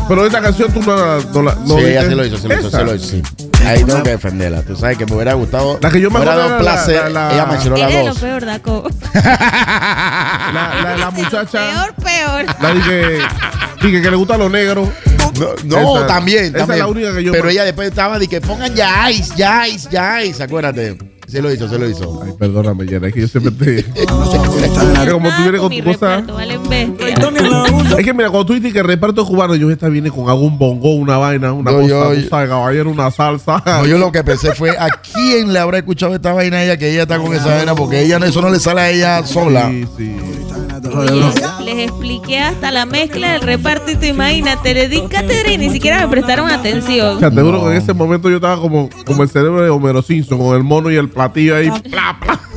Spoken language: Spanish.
Pero esa canción tú no sí, ella se lo hizo, sí. Ahí tengo que defenderla. Tú sabes que me hubiera gustado. La que yo me hubiera acuerdo dado placer. Ella mencionó la Eres lo dos. peor, Daco. La muchacha. Peor. La dije que le gustan los negros. No, Esa- también. esa es la única que yo. Pero ella después estaba de que pongan ya ice. Acuérdate. Se lo hizo. Ay, perdóname, Yera, es que yo siempre te. Es que como tú vienes con tu cosa. Es que mira, cuando tú dices que el reparto cubano, yo esta viene con algún bongo, una vaina, una cosa, tú sabes, caballero, una salsa. No, yo lo que pensé fue a quién le habrá escuchado esta vaina a ella, que ella está con esa vaina, porque ella eso no le sale a ella sola. Sí. Oye, les expliqué hasta la mezcla del reparto y tú imagínate, le di cátedra y ni siquiera me prestaron atención. O sea, te juro que en ese momento yo estaba como el cerebro de Homero Simpson, con el mono y el platillo ahí,